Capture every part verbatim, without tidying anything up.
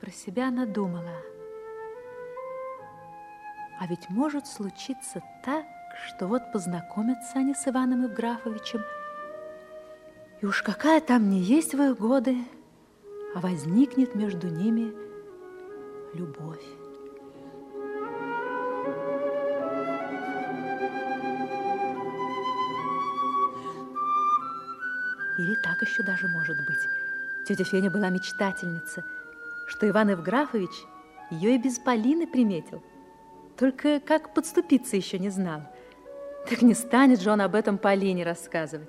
Про себя она думала: а ведь может случиться так, что вот познакомятся они с Иваном Евграфовичем, и уж какая там не есть в их годы, а возникнет между ними любовь. Или так еще даже может быть. Тетя Феня была мечтательница, что Иван Евграфович ее и без Полины приметил, только как подступиться еще не знал. Так не станет же он об этом Полине рассказывать.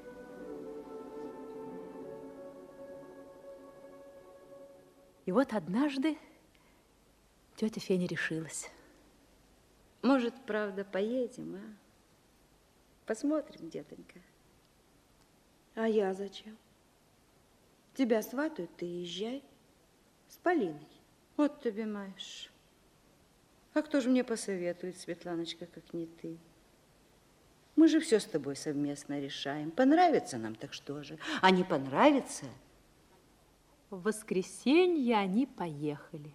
И вот однажды тетя Феня решилась. Может, правда, поедем, а? Посмотрим, детонька. А я зачем? Тебя сватают, ты езжай с Полиной. Вот тебе, Маш. А кто же мне посоветует, Светланочка, как не ты? Мы же все с тобой совместно решаем. Понравится нам, так что же? А не понравится? В воскресенье они поехали.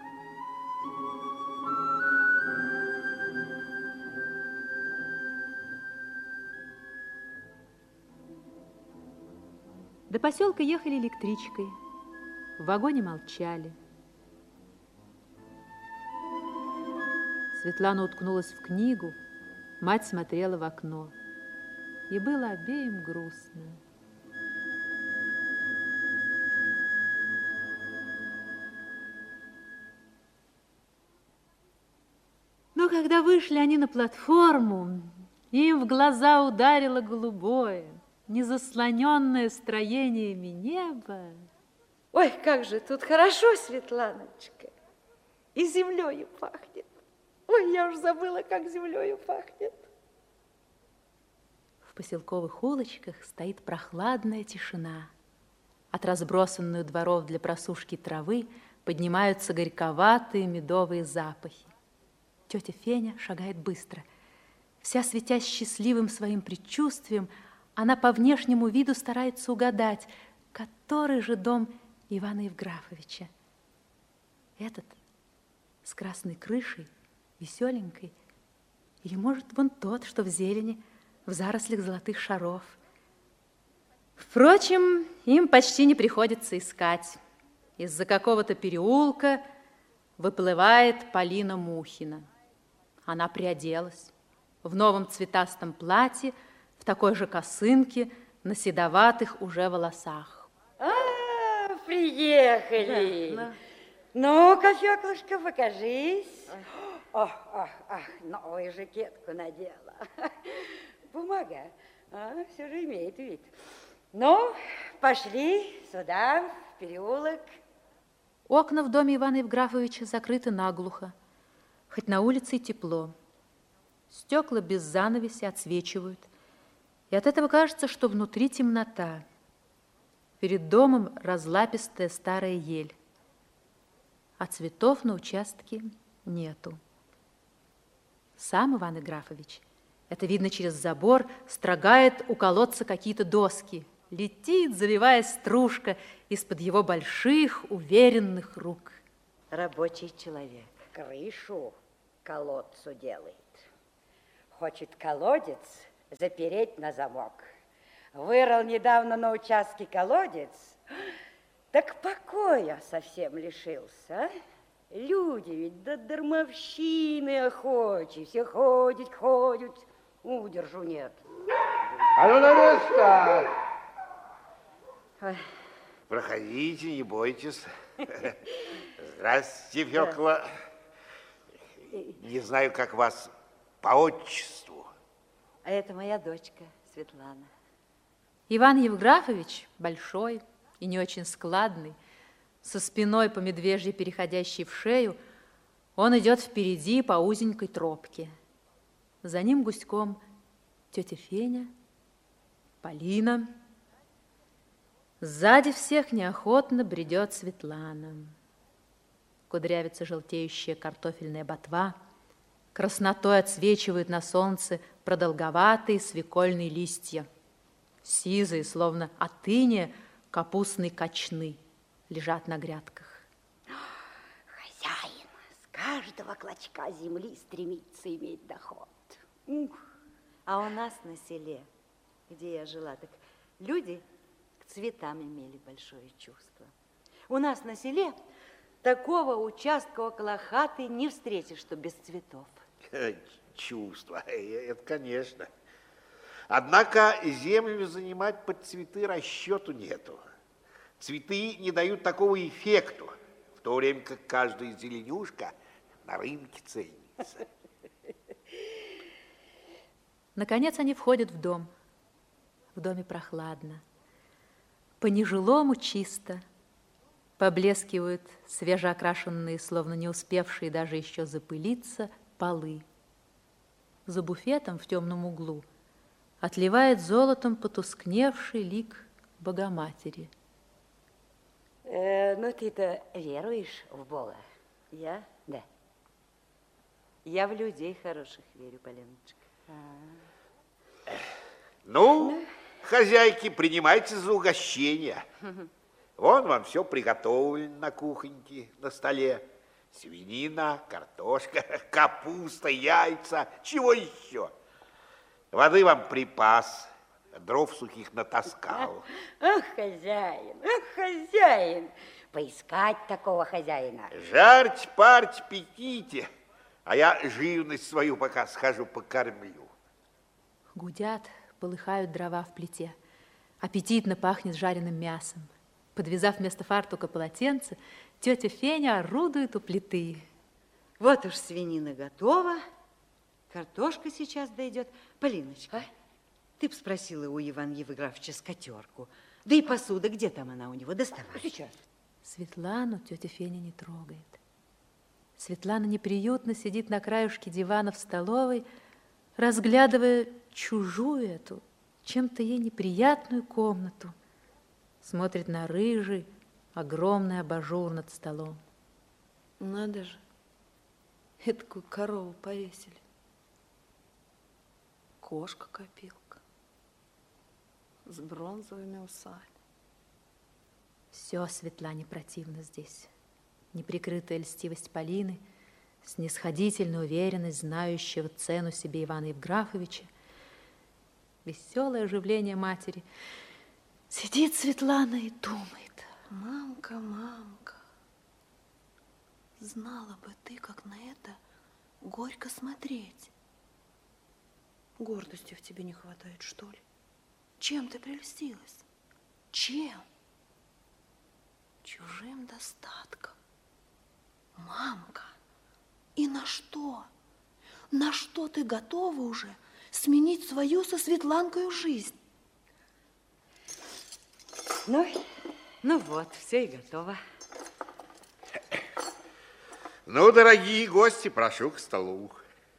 До поселка ехали электричкой. В вагоне молчали. Светлана уткнулась в книгу, мать смотрела в окно. И было обеим грустно. Но когда вышли они на платформу, им в глаза ударило голубое, незаслоненное строениями небо. Ой, как же тут хорошо, Светланочка. И землею пахнет. Ой, я уж забыла, как землею пахнет. В поселковых улочках стоит прохладная тишина. От разбросанной у дворов для просушки травы поднимаются горьковатые медовые запахи. Тетя Феня шагает быстро. Вся светясь счастливым своим предчувствием, она по внешнему виду старается угадать, который же дом Ивана Евграфовича. Этот с красной крышей, веселенькой, или, может, вон тот, что в зелени, в зарослях золотых шаров. Впрочем, им почти не приходится искать. Из-за какого-то переулка выплывает Полина Мухина. Она приоделась в новом цветастом платье, в такой же косынке, на седоватых уже волосах. А, приехали. Да, да. Ну-ка, Фёклушка, покажись. Ох, ох, ох, новую жакетку надела. Бумага, а, все же имеет вид. Ну, пошли сюда, в переулок. Окна в доме Ивана Евграфовича закрыты наглухо, хоть на улице и тепло. Стекла без занавеси отсвечивают, и от этого кажется, что внутри темнота. Перед домом разлапистая старая ель, а цветов на участке нету. Сам Иван Евграфович, это видно через забор, строгает у колодца какие-то доски. Летит, завиваясь стружка из-под его больших, уверенных рук. Рабочий человек крышу колодцу делает. Хочет колодец запереть на замок. Вырыл недавно на участке колодец, так покоя совсем лишился. Люди ведь до дармовщины охочи, все ходят, ходят, удержу нет. А ну на место! Ой. Проходите, не бойтесь. Здравствуйте, Фёкла. Не знаю, как вас по отчеству. А это моя дочка Светлана. Иван Евграфович большой и не очень складный, со спиной по медвежьей переходящей в шею, он идет впереди по узенькой тропке. За ним гуськом тетя Феня, Полина. Сзади всех неохотно бредет Светлана. Кудрявится желтеющая картофельная ботва, краснотой отсвечивают на солнце продолговатые свекольные листья, сизые, словно от иния, капустные кочны лежат на грядках. каждого клочка земли стремится иметь доход. Ух. А у нас на селе, где я жила, так люди к цветам имели большое чувство. У нас на селе такого участка около хаты не встретишь, что без цветов. Чувство, это конечно. Однако землю занимать под цветы расчету нету. Цветы не дают такого эффекту, в то время как каждая зеленюшка на рынке ценится. Наконец они входят в дом. В доме прохладно. По нежилому чисто. Поблескивают свежеокрашенные, словно не успевшие даже еще запылиться, полы. За буфетом в темном углу отливает золотом потускневший лик Богоматери. Э, ну, ты-то веруешь в Бога? Я? Да. Я в людей хороших верю, Поленочка. А. Ну, хозяйки, принимайте за угощение. Вон вам все приготовлено на кухоньке, на столе. Свинина, картошка, капуста, яйца, чего еще? Воды вам припас, дров сухих натаскал. Ах, хозяин, ах, хозяин. Поискать такого хозяина. Жарьте, парьте, пеките, а я живность свою пока схожу покормлю. Гудят, полыхают дрова в плите. Аппетитно пахнет жареным мясом. Подвязав вместо фартука полотенце, тетя Феня орудует у плиты. Вот уж свинина готова, картошка сейчас дойдет. Полиночка, а? Ты б спросила у Ивана Евграфовича скатерку. Да и посуда, где там она у него? Доставай. Сейчас. Светлану тетя Феня не трогает. Светлана неприютно сидит на краюшке дивана в столовой, разглядывая чужую эту, чем-то ей неприятную комнату. Смотрит на рыжий, огромный абажур над столом. Надо же, эдакую корову повесили. Кошка-копилка с бронзовыми усами. Все Светлане противно здесь. Неприкрытая льстивость Полины, снисходительная уверенность знающего цену себе Ивана Евграфовича, веселое оживление матери. Сидит Светлана и думает. Мамка, мамка, знала бы ты, как на это горько смотреть. Гордости в тебе не хватает, что ли? Чем ты прельстилась? Чем? Чужим достатком. Мамка, и на что? На что ты готова уже сменить свою со Светланкою жизнь? Ну, ну вот, все и готово. Ну, дорогие гости, прошу к столу.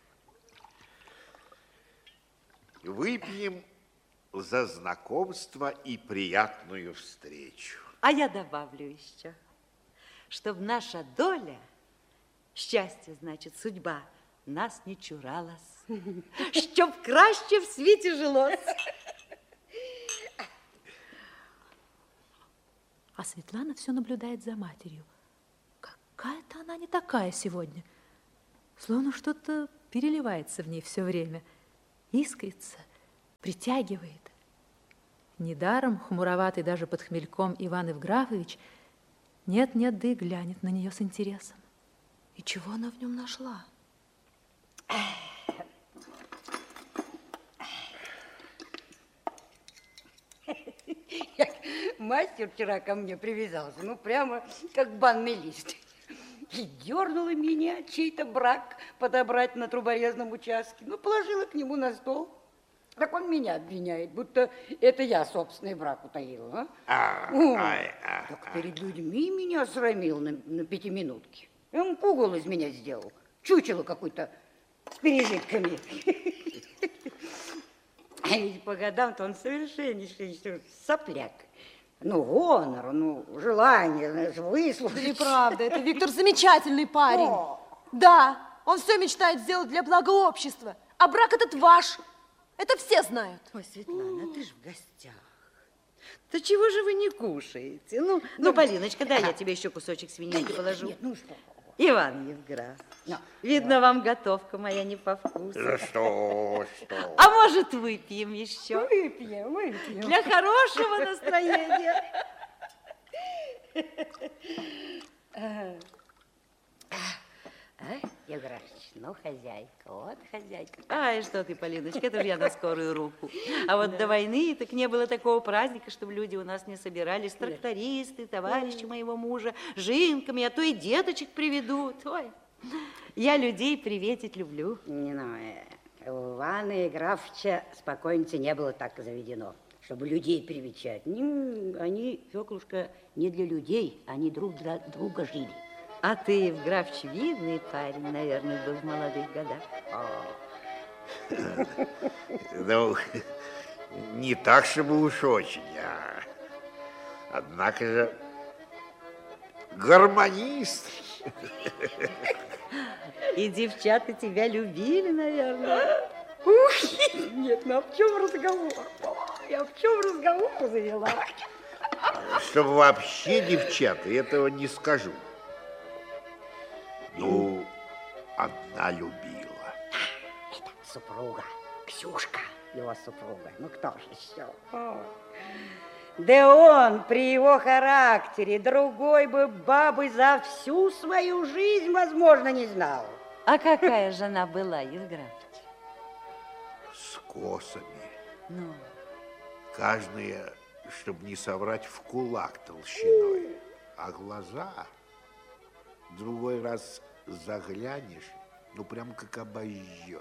Выпьем за знакомство и приятную встречу. А я добавлю еще, чтобы наша доля, счастье, значит, судьба, нас не чуралась, чтоб краще в свете жилось. А Светлана все наблюдает за матерью. Какая-то она не такая сегодня. Словно что-то переливается в ней все время. Искрится, притягивает. Недаром хмуроватый даже под хмельком Иван Евграфович нет-нет, да и глянет на нее с интересом. И чего она в нем нашла? Мастер вчера ко мне привязался, ну, прямо как банный лист. И дернула меня чей-то брак подобрать на труборезном участке. Ну, положила к нему на стол. Так он меня обвиняет, будто это я собственный брак утаила. А? А, О, ай, а, так а. перед людьми меня срамил на, на пятиминутке. Он пугал из меня сделал. Чучело какое-то с пережитками. А ведь по годам-то он совершеннейший сопляк. Ну, гонор, ну, желание, знаешь, выслушать. Неправда, это Виктор замечательный парень. О. Да, он все мечтает сделать для блага общества. А брак этот ваш. Это все знают. Ой, Светлана, ты ж в гостях. Да чего же вы не кушаете? Ну, ну, Полиночка, дай я тебе еще кусочек свининки положу. Нет, ну что? Иван Евграф, видно, вам готовка моя не по вкусу. Да что, что? А может, выпьем еще? Выпьем, выпьем. Для хорошего настроения. Евграфович, ну, хозяйка, вот хозяйка. Ай, что ты, Полиночка, это же я на скорую руку. А вот до войны так не было такого праздника, чтобы люди у нас не собирались. Трактористы, товарищи моего мужа, жинками, а то и деточек приведут. Ой, я людей приветить люблю. Не, ну, э, у Ивана Евграфовича спокойницы не было так заведено, чтобы людей привечать. Не, они, Фёклушка, не для людей, они друг для друга жили. А ты, Евграфович, видный парень, наверное, был в молодых годах. Ну, не так, чтобы уж очень, а однако же гармонист. И девчата тебя любили, наверное. Ух, нет, ну а в чем разговор? Я в чем разговор завела? Чтобы вообще, девчата, этого не скажу. Ну, одна любила. Это супруга, Ксюшка, его супруга. Ну, кто же еще? О. Да он при его характере другой бы бабы за всю свою жизнь, возможно, не знал. А какая жена была, Евграфович? С косами. Ну? Каждая, чтобы не соврать, в кулак толщиной. А глаза... Другой раз заглянешь, ну, прям как обожжет.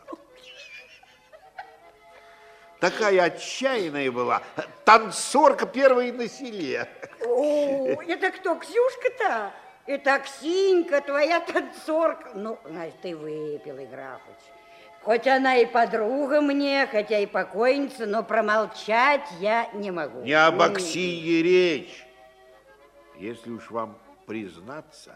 Такая отчаянная была, танцорка первой на селе. О, это кто, Ксюшка-то? Это Аксинька, твоя танцорка. Ну, значит, ты выпил, Евграфович. Хоть она и подруга мне, хотя и покойница, но промолчать я не могу. Не об Аксинье речь. Если уж вам признаться...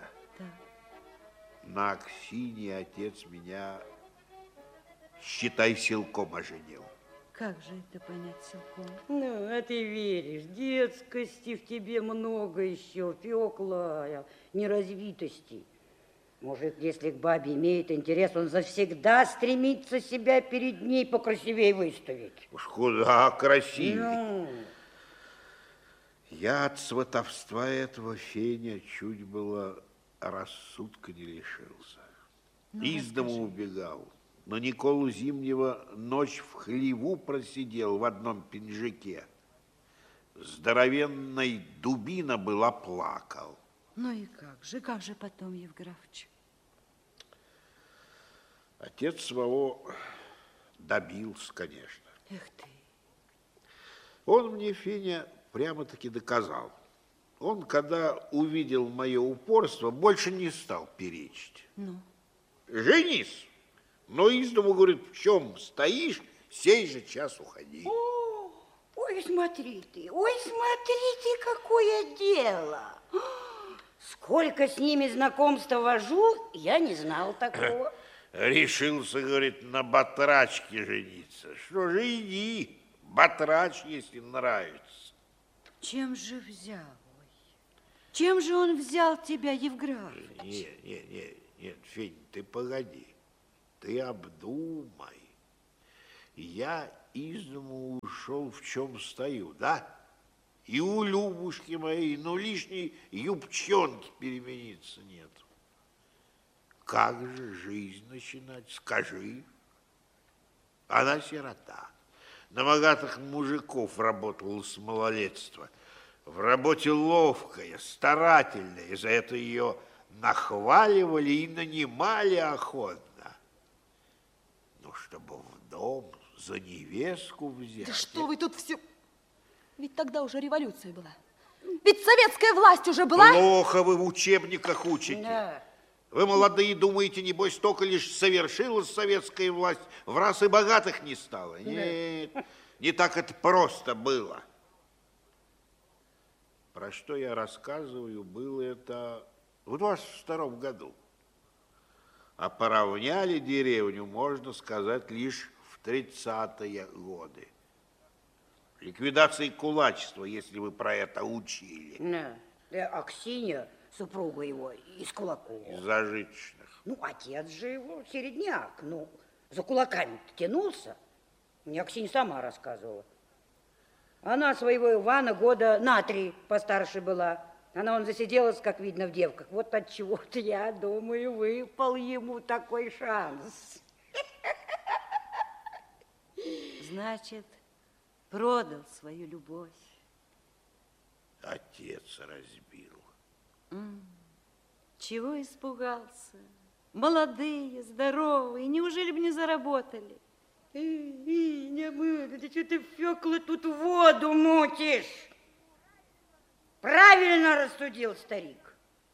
На Аксинье отец меня, считай, силком оженил. Как же это понять силком? Ну, а ты веришь, детскости в тебе много еще, Фёкла, неразвитости. Мужик, если к бабе имеет интерес, он завсегда стремится себя перед ней покрасивее выставить. Уж куда красивее. Ну. Я от сватовства этого Феня чуть было... рассудка не лишился. Ну, из дому убегал. На Николу Зимнего ночь в хлеву просидел в одном пинжаке. Здоровенной дубина была, плакал. Ну и как же, как же потом, Евграфович? Отец своего добился, конечно. Эх ты. Он мне, Феня, прямо-таки доказал. Он, когда увидел мое упорство, больше не стал перечить. Ну? Женись. Но из дому, говорит, в чем стоишь, сей же час уходи. О, ой, смотри ты, ой, смотри ты, какое дело. Сколько с ними знакомства вожу, я не знал такого. Решился, говорит, на батрачке жениться. Что же, иди, батрач, если нравится. Чем же взял? Чем же он взял тебя, Евграфович? Нет, нет, нет, нет, Фень, ты погоди. Ты обдумай. Я из дому ушел, в чем стою, да? И у Любушки моей, ну, лишней юбчонки перемениться нет. Как же жизнь начинать, скажи. Она сирота. На богатых мужиков работала с малолетства. В работе ловкая, старательная, за это ее нахваливали и нанимали охотно. Но чтобы в дом за невестку взять... Да что вы тут все... Ведь тогда уже революция была. Ведь советская власть уже была. Плохо вы в учебниках учите. Да. Вы, молодые, думаете, небось, только лишь совершилась советская власть, в раз и богатых не стало. Нет, не так это просто было. Про что я рассказываю, было это в двадцать втором году. А поравняли деревню, можно сказать, лишь в тридцатые годы. Ликвидации кулачества, если вы про это учили. Да. Да, Аксинья супруга его из кулаков. Из зажиточных. Ну, отец же его середняк. Ну, за кулаками тянулся. Мне Аксинья сама рассказывала. Она своего Ивана года на три постарше была. Она, он засиделась, как видно, в девках. Вот от чего-то, я думаю, выпал ему такой шанс. Значит, продал свою любовь. Отец разбил. М, Чего испугался? Молодые, здоровые, неужели бы не заработали? Эй, не буду, ты что ты, Фёкла, тут воду мутишь? Правильно рассудил старик.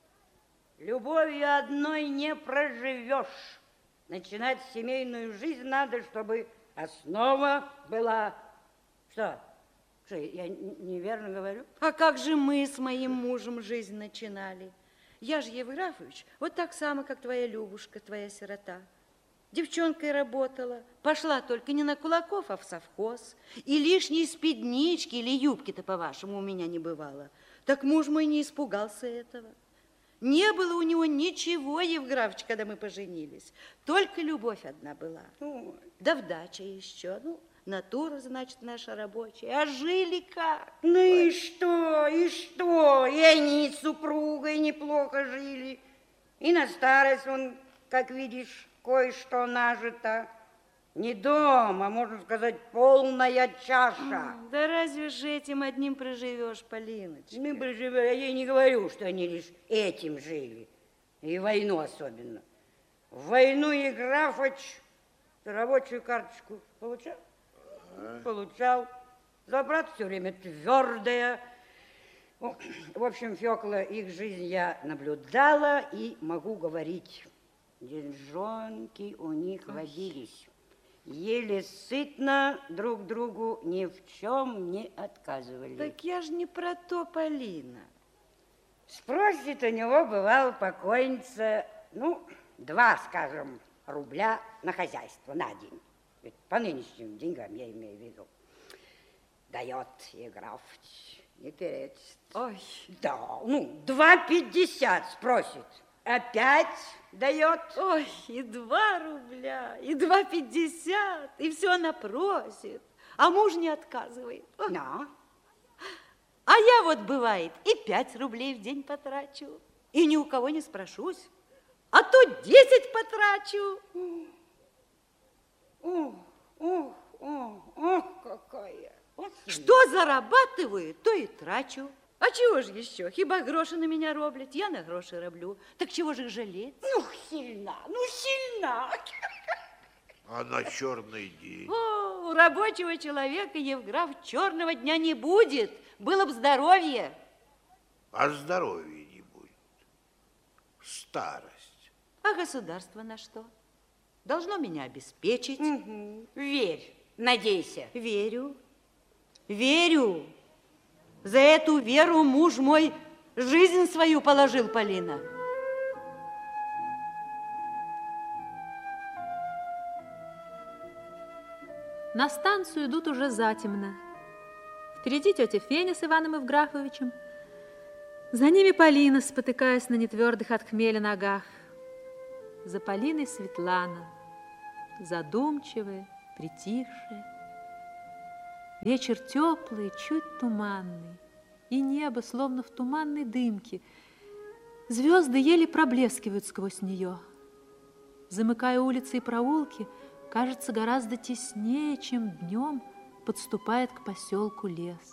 Любовью одной не проживешь. Начинать семейную жизнь надо, чтобы основа была... Что? Что, я неверно говорю? А как же мы с моим мужем жизнь начинали? Я же, Евграфович, вот так само, как твоя Любушка, твоя сирота. Девчонкой работала, пошла только не на кулаков, а в совхоз. И лишней спиднички или юбки-то, по-вашему, у меня не бывало. Так муж мой не испугался этого. Не было у него ничего, Евграфович, когда мы поженились. Только любовь одна была. Ой. Да вдача еще. Ну, натура, значит, наша рабочая. А жили как? Ну и что, и что? И они с супругой неплохо жили. И на старость он, как видишь, кое-что нажито. Не дом, а, можно сказать, полная чаша. Да разве же этим одним проживешь, Полиночка? Мы проживем, я ей не говорю, что они лишь этим жили. И войну особенно. В войну Евграфович рабочую карточку получал? Ага. Получал. Забрать все время твердая. В общем, Фёкла, их жизнь я наблюдала и могу говорить. Деньжонки у них водились. Еле сытно друг другу ни в чем не отказывали. Так я же не про то, Полина. Спросит у него, бывало, покойница, ну, два, скажем, рубля на хозяйство на день. Ведь по нынешним деньгам я имею в виду. Дает Евграфович, не перечит. Ой. Да, ну, два пятьдесят спросит. Опять дает. Ой, и два рубля, и два пятьдесят, и все она просит, а муж не отказывает. Да. А я вот, бывает, и пять рублей в день потрачу, и ни у кого не спрошусь, а то десять потрачу. Ох, ох, ох, ох, какая. Что зарабатываю, то и трачу. А чего же еще? Хиба гроши на меня роблять, я на гроши роблю. Так чего же их жалеть? Ну, сильна, ну, сильна. А на черный день? О, у рабочего человека, Евграф, черного дня не будет. Было бы здоровье. А здоровья не будет. Старость. А государство на что? Должно меня обеспечить. Угу. Верь, надейся. Верю, верю. За эту веру муж мой жизнь свою положил, Полина. На станцию идут уже затемно. Впереди тетя Феня с Иваном Евграфовичем. За ними Полина, спотыкаясь на нетвердых от хмеля ногах. За Полиной Светлана, задумчивая, притихшая. Вечер теплый, чуть туманный, и небо словно в туманной дымке. Звезды еле проблескивают сквозь нее. Замыкая улицы и проулки, кажется гораздо теснее, чем днем подступает к поселку лес.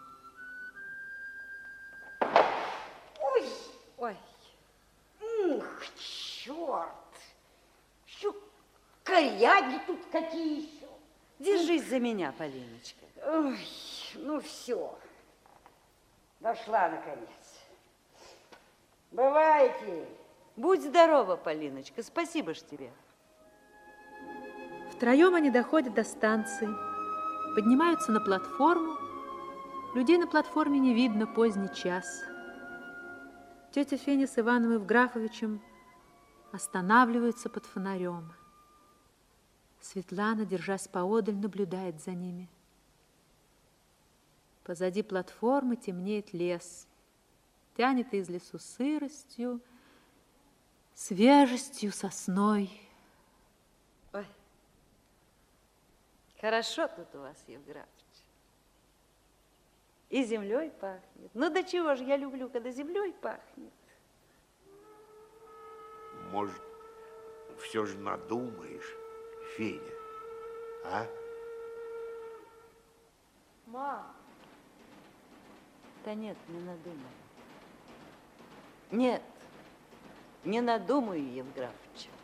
Ой, ой, ух, черт, еще коряги тут какие еще. Держись за меня, Полиночка. Ой, ну все, дошла наконец. Бывайте. Будь здорова, Полиночка, спасибо ж тебе. Втроем они доходят до станции, поднимаются на платформу. Людей на платформе не видно, поздний час. Тетя Феня с Иваном Евграфовичем останавливаются под фонарем. Светлана, держась поодаль, наблюдает за ними. Позади платформы темнеет лес. тянет из лесу сыростью, свежестью сосной. Ой, хорошо тут у вас, Евграфович. И землей пахнет. Ну, до чего же я люблю, когда землей пахнет. Может, все же надумаешь, Федя, а? Мам. Да нет, не надумаю. Нет, не надумаю, Евграфович.